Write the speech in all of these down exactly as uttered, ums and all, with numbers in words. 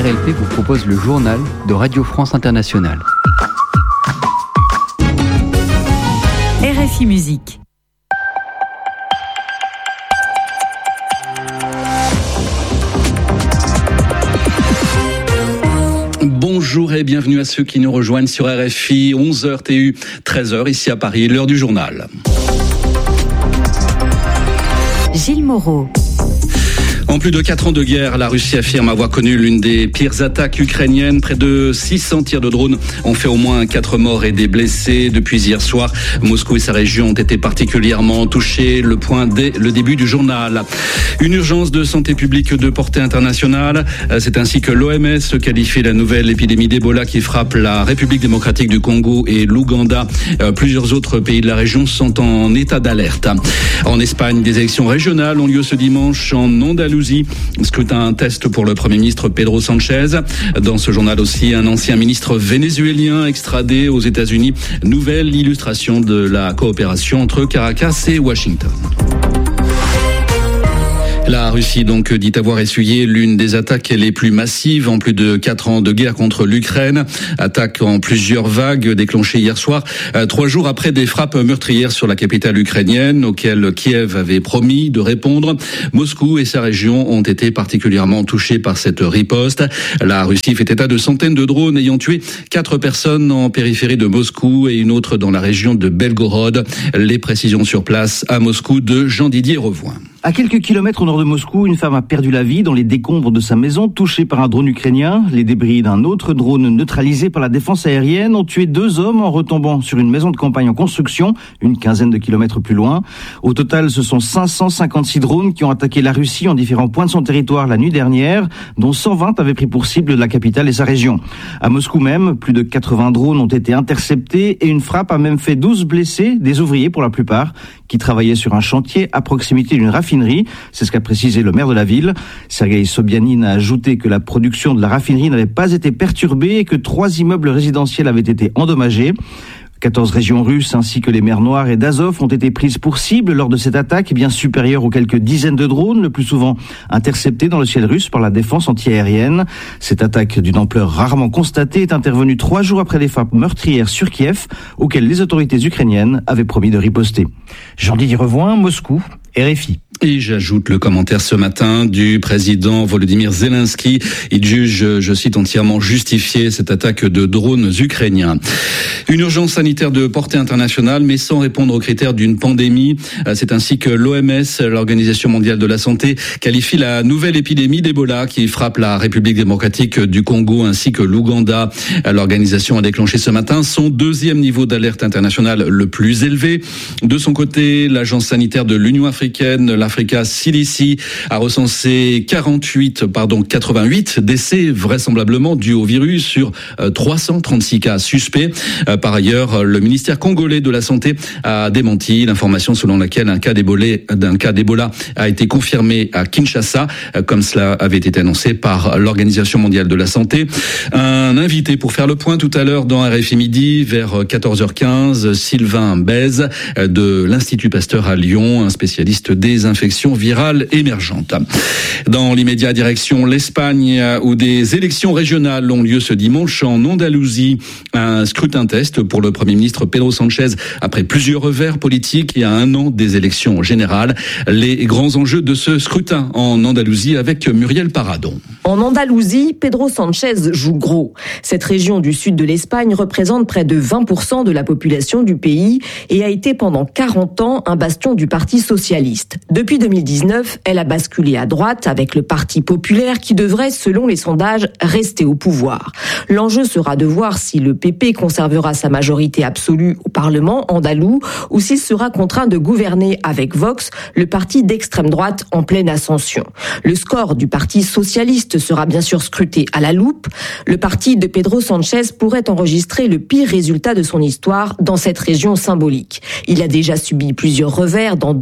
R L P vous propose le journal de Radio France Internationale. R F I Musique. Bonjour et bienvenue à ceux qui nous rejoignent sur R F I, onze heures T U, treize heures ici à Paris, l'heure du journal. Gilles Moreau. En plus de quatre ans de guerre, la Russie affirme avoir connu l'une des pires attaques ukrainiennes. Près de six cents tirs de drones ont fait au moins quatre morts et des blessés. Depuis hier soir, Moscou et sa région ont été particulièrement touchés. Le point dès le début du journal. Une urgence de santé publique de portée internationale. C'est ainsi que l'O M S qualifie la nouvelle épidémie d'Ebola qui frappe la République démocratique du Congo et l'Ouganda. Plusieurs autres pays de la région sont en état d'alerte. En Espagne, des élections régionales ont lieu ce dimanche en Andalousie. Scrutin test pour le Premier ministre Pedro Sanchez. Dans ce journal aussi, un ancien ministre vénézuélien extradé aux États-Unis. Nouvelle illustration de la coopération entre Caracas et Washington. La Russie donc dit avoir essuyé l'une des attaques les plus massives en plus de quatre ans de guerre contre l'Ukraine. Attaque en plusieurs vagues déclenchée hier soir, trois jours après des frappes meurtrières sur la capitale ukrainienne auxquelles Kiev avait promis de répondre. Moscou et sa région ont été particulièrement touchés par cette riposte. La Russie fait état de centaines de drones ayant tué quatre personnes en périphérie de Moscou et une autre dans la région de Belgorod. Les précisions sur place à Moscou de Jean-Didier Revoin. À quelques kilomètres au nord de Moscou, une femme a perdu la vie dans les décombres de sa maison, touchée par un drone ukrainien. Les débris d'un autre drone neutralisé par la défense aérienne ont tué deux hommes en retombant sur une maison de campagne en construction, une quinzaine de kilomètres plus loin. Au total, ce sont cinq cent cinquante-six drones qui ont attaqué la Russie en différents points de son territoire la nuit dernière, dont cent vingt avaient pris pour cible la capitale et sa région. À Moscou même, plus de quatre-vingts drones ont été interceptés et une frappe a même fait douze blessés, des ouvriers pour la plupart, qui travaillaient sur un chantier à proximité d'une raffinerie. C'est ce qu'a précisé le maire de la ville. Sergueï Sobyanin a ajouté que la production de la raffinerie n'avait pas été perturbée et que trois immeubles résidentiels avaient été endommagés. quatorze régions russes ainsi que les mers Noires et d'Azov ont été prises pour cible lors de cette attaque bien supérieure aux quelques dizaines de drones, le plus souvent interceptés dans le ciel russe par la défense antiaérienne. Cette attaque d'une ampleur rarement constatée est intervenue trois jours après les frappes meurtrières sur Kiev, auxquelles les autorités ukrainiennes avaient promis de riposter. Jean-Didier Revoin, Moscou, R F I. Et j'ajoute le commentaire ce matin du président Volodymyr Zelensky. Il juge, je cite, entièrement justifié cette attaque de drones ukrainiens. Une urgence sanitaire de portée internationale, mais sans répondre aux critères d'une pandémie. C'est ainsi que l'O M S, l'Organisation mondiale de la santé, qualifie la nouvelle épidémie d'Ebola qui frappe la République démocratique du Congo ainsi que l'Ouganda. L'organisation a déclenché ce matin son deuxième niveau d'alerte internationale le plus élevé. De son côté, l'agence sanitaire de l'Union africaine, l'Africa C D C, a recensé quarante-huit, pardon, quatre-vingt-huit décès vraisemblablement dus au virus sur trois cent trente-six cas suspects. Par ailleurs, le ministère congolais de la Santé a démenti l'information selon laquelle un cas d'Ebola, d'un cas d'Ebola a été confirmé à Kinshasa, comme cela avait été annoncé par l'Organisation mondiale de la santé. Un invité pour faire le point tout à l'heure dans R F I Midi vers quatorze heures quinze, Sylvain Bèze de l'Institut Pasteur à Lyon, un spécialiste des infections virales émergentes. Dans l'immédiat, direction l'Espagne où des élections régionales ont lieu ce dimanche en Andalousie. Un scrutin test pour le Premier ministre Pedro Sanchez après plusieurs revers politiques et à un an des élections générales. Les grands enjeux de ce scrutin en Andalousie avec Muriel Paradon. En Andalousie, Pedro Sanchez joue gros. Cette région du sud de l'Espagne représente près de vingt pour cent de la population du pays et a été pendant quarante ans un bastion du Parti socialiste. Depuis deux mille dix-neuf, elle a basculé à droite avec le Parti populaire qui devrait, selon les sondages, rester au pouvoir. L'enjeu sera de voir si le P P conservera sa majorité absolue au Parlement andalou ou s'il sera contraint de gouverner avec Vox, le parti d'extrême droite en pleine ascension. Le score du Parti socialiste sera bien sûr scruté à la loupe. Le parti de Pedro Sanchez pourrait enregistrer le pire résultat de son histoire dans cette région symbolique. Il a déjà subi plusieurs revers dans d'autres élections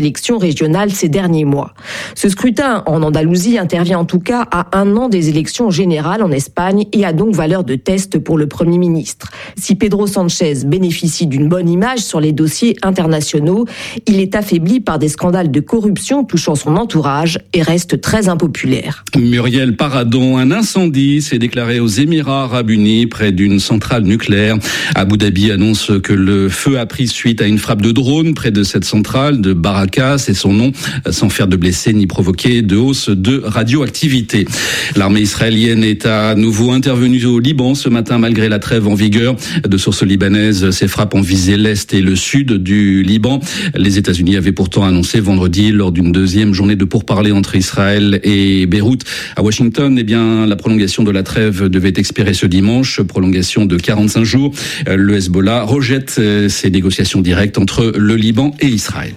élections régionales ces derniers mois. Ce scrutin en Andalousie intervient en tout cas à un an des élections générales en Espagne et a donc valeur de test pour le Premier ministre. Si Pedro Sanchez bénéficie d'une bonne image sur les dossiers internationaux, il est affaibli par des scandales de corruption touchant son entourage et reste très impopulaire. Muriel Paradon, un incendie s'est déclaré aux Émirats Arabes Unis près d'une centrale nucléaire. Abu Dhabi annonce que le feu a pris suite à une frappe de drone près de cette centrale de Baraka, c'est son nom, sans faire de blessés ni provoquer de hausse de radioactivité. L'armée israélienne est à nouveau intervenue au Liban ce matin malgré la trêve en vigueur. De sources libanaises, ces frappes ont visé l'est et le sud du Liban. Les États-Unis avaient pourtant annoncé vendredi, lors d'une deuxième journée de pourparlers entre Israël et Beyrouth à Washington, eh bien, la prolongation de la trêve devait expirer ce dimanche, prolongation de quarante-cinq jours. Le Hezbollah rejette ces négociations directes entre le Liban et Israël.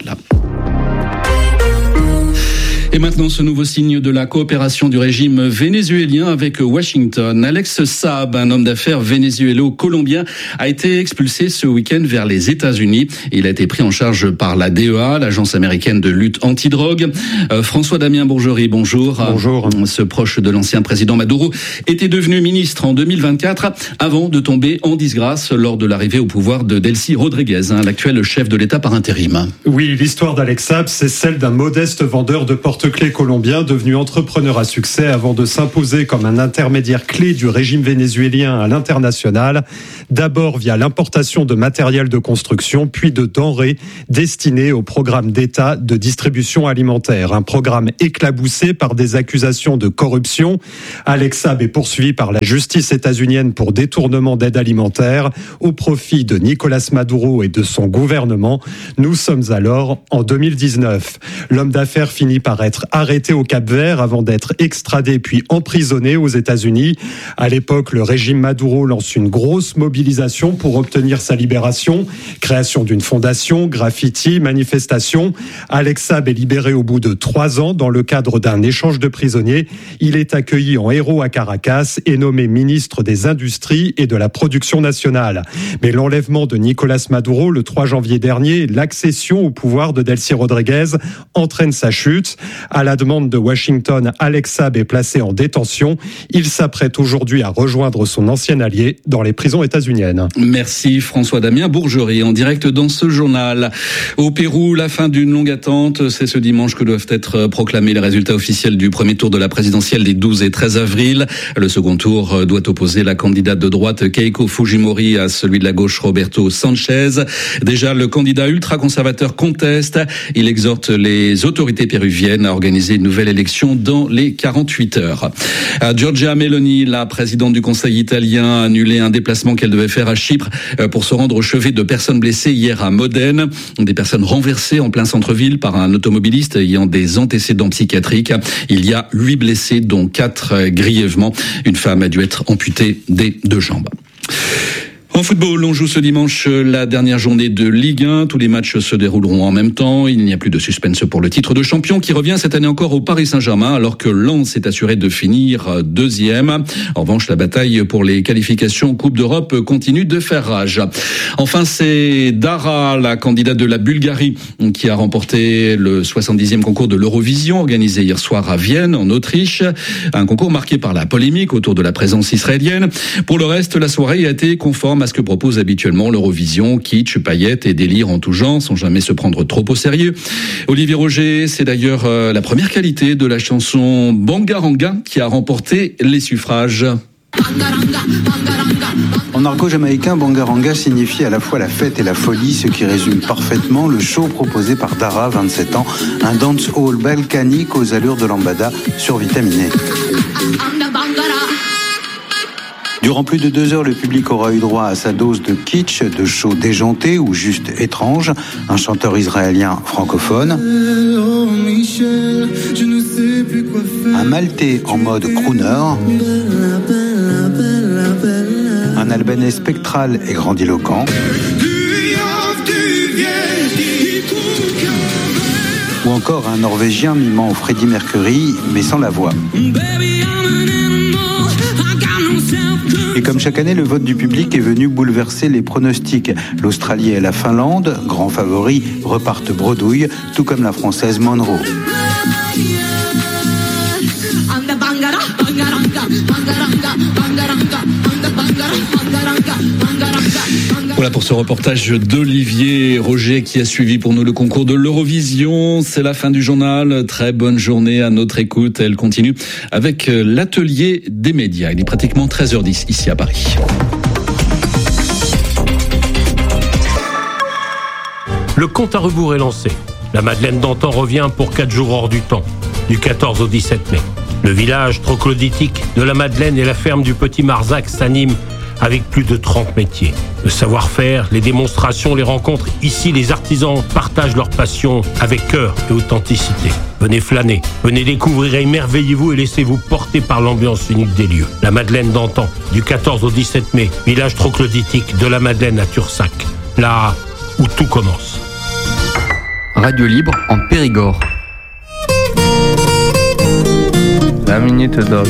Et maintenant, ce nouveau signe de la coopération du régime vénézuélien avec Washington. Alex Saab, un homme d'affaires vénézuélo-colombien, a été expulsé ce week-end vers les États-Unis. Il a été pris en charge par la D E A, l'agence américaine de lutte antidrogue. Euh, François Damien Bourgerie, bonjour. Bonjour. Ce proche de l'ancien président Maduro était devenu ministre en deux mille vingt-quatre avant de tomber en disgrâce lors de l'arrivée au pouvoir de Delcy Rodriguez, hein, l'actuel chef de l'État par intérim. Oui, l'histoire d'Alex Saab, c'est celle d'un modeste vendeur de porte clé colombien devenu entrepreneur à succès avant de s'imposer comme un intermédiaire clé du régime vénézuélien à l'international, d'abord via l'importation de matériel de construction, puis de denrées destinées au programme d'État de distribution alimentaire. Un programme éclaboussé par des accusations de corruption. Alex Saab est poursuivi par la justice états-unienne pour détournement d'aide alimentaire au profit de Nicolás Maduro et de son gouvernement. Nous sommes alors en deux mille dix-neuf. L'homme d'affaires finit par être arrêté au Cap-Vert avant d'être extradé puis emprisonné aux États-Unis. À l'époque, le régime Maduro lance une grosse mobilisation pour obtenir sa libération. Création d'une fondation, graffiti, manifestation. Alex Saab est libéré au bout de trois ans dans le cadre d'un échange de prisonniers. Il est accueilli en héros à Caracas et nommé ministre des Industries et de la Production nationale. Mais l'enlèvement de Nicolás Maduro le trois janvier dernier, l'accession au pouvoir de Delcy Rodriguez entraîne sa chute. À la demande de Washington, Alex Saab est placé en détention. Il s'apprête aujourd'hui à rejoindre son ancien allié dans les prisons états-uniennes. Merci François Damien Bourgerie, en direct dans ce journal. Au Pérou, la fin d'une longue attente. C'est ce dimanche que doivent être proclamés les résultats officiels du premier tour de la présidentielle des douze et treize avril. Le second tour doit opposer la candidate de droite Keiko Fujimori à celui de la gauche Roberto Sanchez. Déjà, le candidat ultra-conservateur conteste. Il exhorte les autorités péruviennes à organiser une nouvelle élection dans les quarante-huit heures. À Giorgia Meloni, la présidente du Conseil italien, a annulé un déplacement qu'elle devait faire à Chypre pour se rendre au chevet de personnes blessées hier à Modène. Des personnes renversées en plein centre-ville par un automobiliste ayant des antécédents psychiatriques. Il y a huit blessés, dont quatre grièvement. Une femme a dû être amputée des deux jambes. En football, on joue ce dimanche la dernière journée de Ligue un. Tous les matchs se dérouleront en même temps. Il n'y a plus de suspense pour le titre de champion qui revient cette année encore au Paris Saint-Germain alors que Lens est assuré de finir deuxième. En revanche, la bataille pour les qualifications Coupe d'Europe continue de faire rage. Enfin, c'est Dara, la candidate de la Bulgarie, qui a remporté le soixante-dixième concours de l'Eurovision organisé hier soir à Vienne, en Autriche. Un concours marqué par la polémique autour de la présence israélienne. Pour le reste, la soirée a été conforme à ce que propose habituellement l'Eurovision, kitsch, paillettes et délire en tout genre, sans jamais se prendre trop au sérieux. Olivier Roger, c'est d'ailleurs euh, la première qualité de la chanson Bangaranga qui a remporté les suffrages. En argot jamaïcain, Bangaranga signifie à la fois la fête et la folie, ce qui résume parfaitement le show proposé par Dara, vingt-sept ans, un dance-hall balkanique aux allures de lambada survitaminé. Durant plus de deux heures, le public aura eu droit à sa dose de kitsch, de show déjanté ou juste étrange. Un chanteur israélien francophone. Un maltais en mode crooner. Un albanais spectral et grandiloquent. Ou encore un norvégien mimant Freddie Mercury, mais sans la voix. Et Et comme chaque année, le vote du public est venu bouleverser les pronostics. L'Australie et la Finlande, grands favoris, repartent bredouille, tout comme la Française Monroe. Voilà pour ce reportage d'Olivier Roger qui a suivi pour nous le concours de l'Eurovision. C'est la fin du journal. Très bonne journée à notre écoute. Elle continue avec l'atelier des médias. Il est pratiquement treize heures dix ici à Paris. Le compte à rebours est lancé. La Madeleine d'antan revient pour quatre jours hors du temps, du quatorze au dix-sept mai. Le village troglodytique de la Madeleine et la ferme du Petit Marzac s'animent avec plus de trente métiers. Le savoir-faire, les démonstrations, les rencontres. Ici, les artisans partagent leur passion avec cœur et authenticité. Venez flâner, venez découvrir, émerveillez-vous et laissez-vous porter par l'ambiance unique des lieux. La Madeleine d'antan, du quatorze au dix-sept mai, village troglodytique de la Madeleine à Tursac. Là où tout commence. Radio Libre en Périgord. La Minute Doc.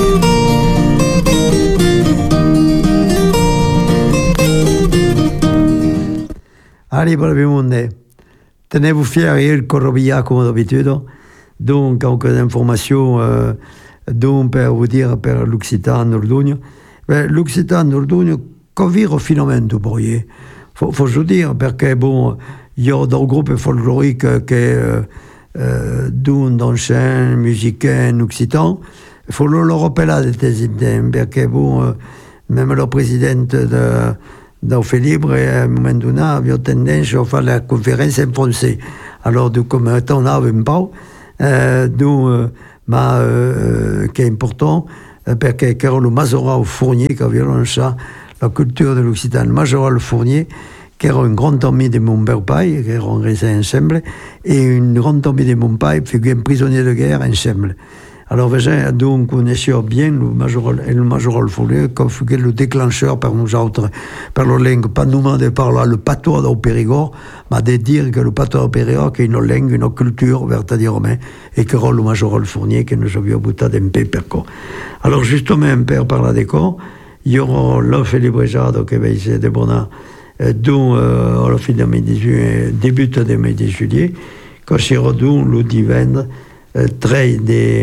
Allez, bravi monde, tenez-vous fiers, il corrobilla comme d'habitude. Donc, quelques informations euh, donc, pour vous dire per l'Occitan Nordugno. Ben, l'Occitan Nordugno, convire finalmente, voyez. Faut, faut je dire, perché bon, il y a des groupes folkloriques qui euh, euh, d'un d'anciens musiciens occidentaux. Il faut le rappeler de tes idées, perché bon, euh, même le président de D'Aufé Libre, à un moment donné, avait tendance à faire la conférence en français. Alors, donc, comme on n'avait pas, euh, donc, euh, mais, euh, qui est important, euh, parce que c'était le Majoral Fournier qui avait lancé la culture de l'Occitan. Le Majoral Fournier, qui era un grand ami de mon père, qui era restés ensemble, et une grande amie de mon père, qui fut un prisonnier de guerre ensemble. Alors, donc, on connaissait bien le Majoral, le Majoral Fournier, qui fut le déclencheur par nous autres, par la langue, pas nous de parler le patois au Périgord, mais de dire que le patois au Périgord, c'est une langue, une culture, vertadirement, et que le Majoral Fournier, que nous avions bouté d'un peu per quoi. Alors, justement, un peu par la décor, il y aura l'offre librejado qui va essayer de bonheur, dont, euh, à la fin de mai dix-huit, début de mai dix-huit, quand il y aura donc le divendres, treize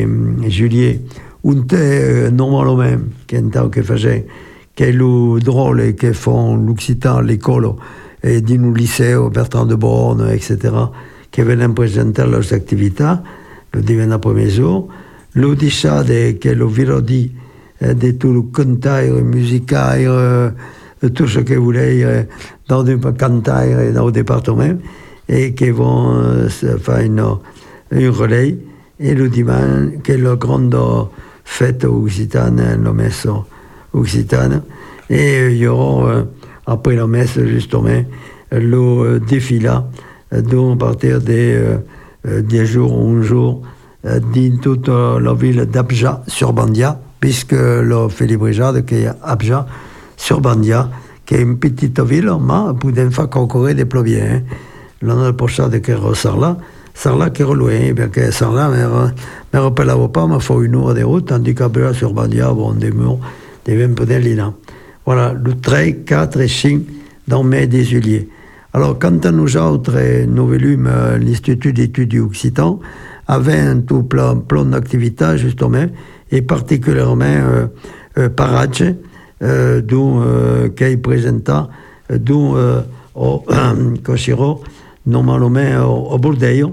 de juillet, un té normalement, qui est un temps que faisait, qui est le drôle que font l'Occitan, l'école, et dans le lycée, Bertrand de Borne, et cetera, qui viennent présenter leurs activités, le divendres après jour. Le dix-sept, qui est le vendredi, de tout le cantaire, musicaire, euh, tout ce que vous voulez, euh, dans le cantaire et dans le département, et qui vont euh, faire une, une relais. Et le dimanche, qui est la grande fête occitane, la messe occitane. Et il y aura, euh, après la messe, justement, le euh, défilé, euh, donc à partir des euh, dix jours ou un jour, euh, dans toute euh, la ville d'Abja sur Bandia, puisque le Félibrejade, qui est Abja sur Bandia, qui est une petite ville, mais pour une fois encore des ploviers. Hein. L'année prochaine, qui est Sarlat, Sarlat qui est loin, parce que Sarlat ne me rappelle pas, mais il faut une heure de route, tandis qu'Abja sur Bandia, bon, des murs, des vingt peu d'Elina. Voilà, le treize, quatre et cinq dans mai dix juillet. Alors, quand nous autres, nous volumes, l'Institut d'études occitan, avait un tout plan, plan d'activité, justement, et particulièrement euh, euh, Parage, euh, dont euh, qui présenta, dont euh, au Cochiro, normalement au, au Bordeaux,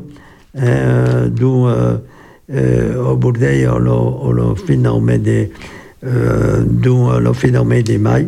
euh, dont euh, euh, au Bordeaux, au, au fin des euh, dont le phénomène des mailles,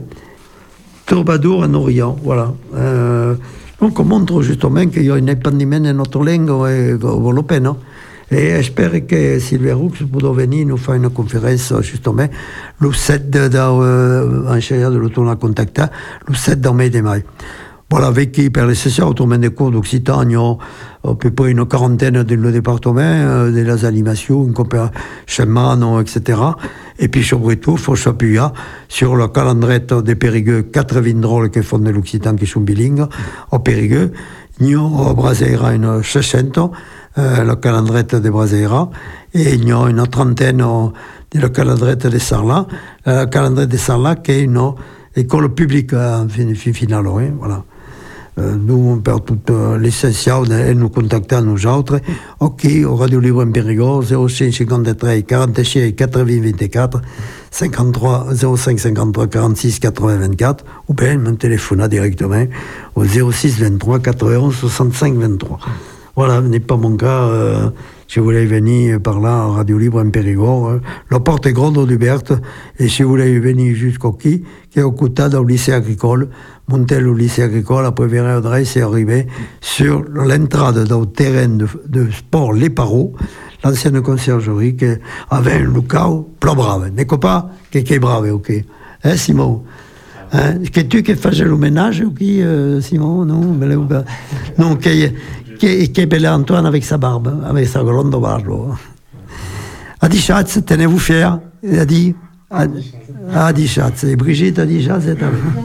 Troubadour en Orient, voilà. Euh, donc on montre justement qu'il y a un épandiment de notre langue européenne. Et j'espère que Sylvia Roux pourra venir nous faire une conférence justement le sept de, de, euh, en charge de l'automne à contacter, le sept de mai de mai. Voilà, avec qui, per les sessions, autour des cours d'Occitan, il y a à peu près une quarantaine dans le département, euh, de les animations, une chemin, et cetera. Et puis, surtout, il faut s'appuyer sur le calendrier des Périgueux, quatre-vingts drôles qui font de l'Occitan, qui sont bilingues, au Périgueux. Il y a au Braseira une soixante, euh, le calendrier de Braseira, et il y a une trentaine euh, de le calendrier de Sarlat, le calendrier de Sarlat qui est une école publique en fin, fin finale, hein, voilà. Euh, nous, on perd tout euh, l'essentiel, elle nous contacte à nous autres. Ok, au Radio Libre en Périgord, zéro cinq cinquante-trois quarante-six quatre-vingts vingt-quatre, cinquante-trois zéro cinq cinquante-trois quarante-six quatre-vingts vingt-quatre, ou bien me téléphoner directement au zéro six vingt-trois quatre-vingt-onze soixante-cinq vingt-trois. Voilà, ce n'est pas mon cas. Euh, si vous voulez venir par là, à Radio Libre en Périgord, euh, la porte est grande ouverte. Et si vous voulez venir jusqu'au qui, qui est au côté au lycée agricole, montez au lycée agricole, après verrez adresse et arriver sur l'entrée dans le terrain de, de sport Les Paros, l'ancienne conciergerie qui avait un local plus brave. N'est-ce pas qui est brave, ok? Hein, Simon? Hein? Que tu qui fais le ménage, ok, euh, Simon? Non, mais là, non, qui Che, che belle Antoine avec sa barbe, avec sa grande barbe. A dit Schatz, tenez-vous fiers. Il a dit, a dit Schatz. Et Brigitte a dit Schatz, c'est à vous.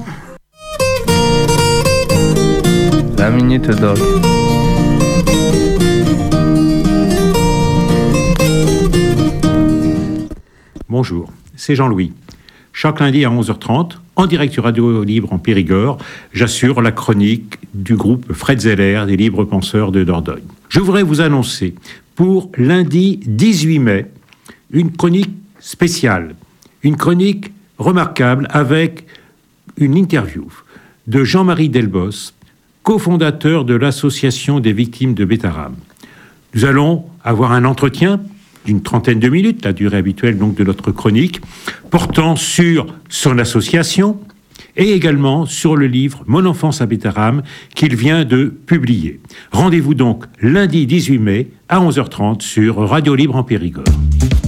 La minute dog. Bonjour, c'est Jean-Louis. Chaque lundi à onze heures trente, en direct sur Radio Libre en Périgord, j'assure la chronique du groupe Fred Zeller des Libres Penseurs de Dordogne. Je voudrais vous annoncer pour lundi dix-huit mai une chronique spéciale, une chronique remarquable avec une interview de Jean-Marie Delbos, cofondateur de l'Association des victimes de Bétarame. Nous allons avoir un entretien d'une trentaine de minutes, la durée habituelle donc de notre chronique, portant sur son association et également sur le livre Mon enfance à Bétarame qu'il vient de publier. Rendez-vous donc lundi dix-huit mai à onze heures trente sur Radio Libre en Périgord.